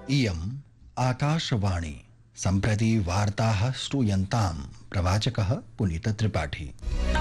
इयम् आकाशवाणी सम्प्रति वार्ताः श्रूयन्तां प्रवाचकः पुनीतत्रिपाठी।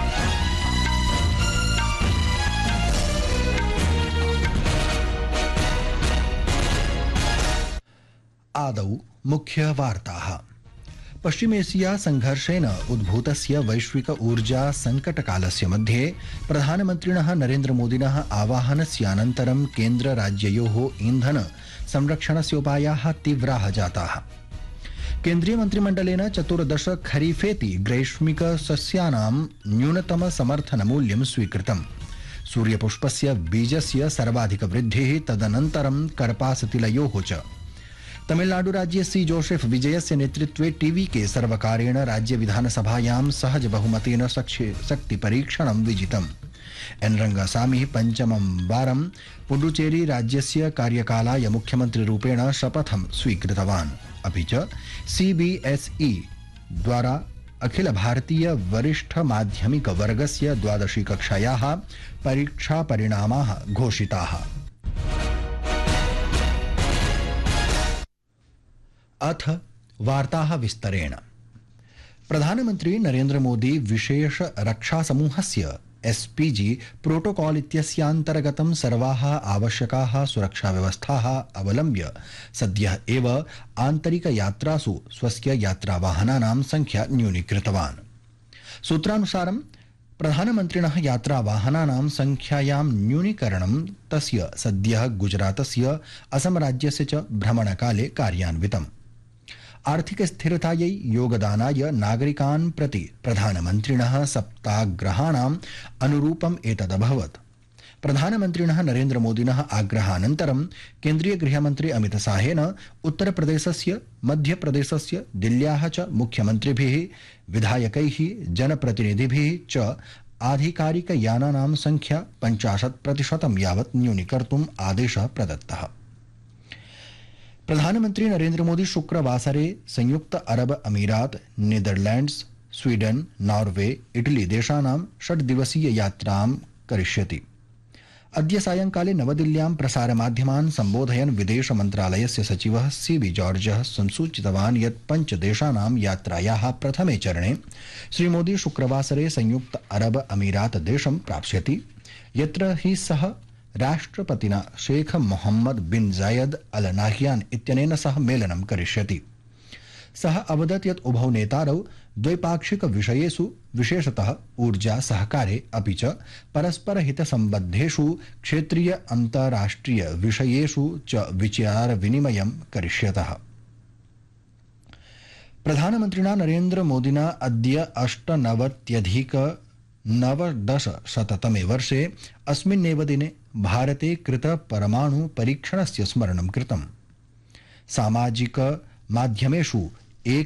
आदौ मुख्यवार्ताः। पश्चिमेशिया संघर्षेण उद्भूतस्य वैश्विक ऊर्जा संकटकालस्य मध्ये प्रधानमन्त्रिणः नरेन्द्रमोदिनः आवाहनस्यानन्तरं केन्द्रराज्ययोः ईन्धन संरक्षणस्य उपायाः तीव्राः जाताः। केन्द्रीय मन्त्रिमण्डलेन 14 खरीफेति ग्रैष्मिक सस्यानां न्यूनतम समर्थन मूल्यं स्वीकृतम्। सूर्यपुष्पस्य बीजस्य सर्वाधिक वृद्धिः, तदनन्तरं कर्पासतिलयोः च। तमिलनाडु राज्ये सी जोसेफ विजयस्य नेतृत्वे टीवीके सर्वकारेण राज्य विधानसभायां सहज बहुमतेन शक्ति परीक्षणं विजितम्। एन रंगसामी पंचमं वारं पुडुचेरी राज्यस्य कार्यकालाय मुख्यमन्त्रिरूपेण शपथं स्वीकृतवान्। अपि च सीबीएसई द्वारा अखिल भारतीय वरिष्ठ माध्यमिक वर्गस्य 12वी कक्षायाः परीक्षा परिणामाः घोषिताः। अथ वार्ताः विस्तरेण। प्रधानमन्त्री नरेन्द्र मोदी विशेष रक्षा समूहस्य एसपीजी प्रोटोकॉल इत्यस्यान्तर्गतं सर्वाः आवश्यकाः सुरक्षा व्यवस्थाः अवलम्ब्य सद्यः एव आन्तरिक यात्रासु स्वस्य यात्रावाहनानां संख्या न्यूनीकृतवान्। सूत्रानुसारं प्रधानमन्त्रिणः यात्रावाहनानां संख्यायां न्यूनीकरणं तस्य सद्यः गुजरातस्य असम राज्यस्य च भ्रमणकाले कार्यान्वितम्। आर्थिक स्थिरतायै योगदानाय नागरिकान् प्रति प्रधानमन्त्रिणः सप्ताग्रहाणाम् अनुरूपम् एतदभवत्। प्रधानमन्त्रिणः नरेन्द्र मोदिनः आग्रहानन्तरं केन्द्रीय गृहमन्त्री अमित शाहेन उत्तरप्रदेशस्य, मध्यप्रदेशस्य, दिल्ल्याः च मुख्यमन्त्रिभिः, विधायकैः, जनप्रतिनिधिभिः च आधिकारिकयानानां संख्या 50% यावत् न्यूनीकर्तुम् आदेशः प्रदत्तः। प्रधानमन्त्री नरेन्द्र मोदी शुक्रवासरे संयुक्त अरब अमीरात, नीदरलैंड्स, स्वीडन, नॉर्वे, इटली देशानां 6 दिवसीय यात्रां करिष्यति। अद्य सायंकाले नवदिल्ल्यां प्रसारमाध्यमान् सम्बोधयन् विदेश मन्त्रालयस्य सचिवः सीबी जॉर्जः संसूचितवान् यत् 5 देशानां यात्रायाः प्रथमे चरणे श्रीमोदी शुक्रवासरे संयुक्त अरब अमीरात देशं प्राप्स्यति, यत्र हि सः राष्ट्रपतिना शेख मोहम्मद बिन जायद अल नाह्यान इत्यनेन सह मेलनं करिष्यति। सः अवदत् यत् उभौ नेतारौ द्वैपाक्षिक विषयेषु, विशेषतः ऊर्जा सहकारे अपि च परस्पर हितसम्बद्धेषु क्षेत्रीय अन्ताराष्ट्रिय विषयेषु च विचार विनिमयं करिष्यतः। प्रधानमन्त्रिणा नरेन्द्र मोदिना अद्य 98-1900 वर्षे अस्मिन्नेव दिने भारते कृत परमाणु परीक्षणस्य स्मरणं कृतम्। सामाजिक माध्यमेषु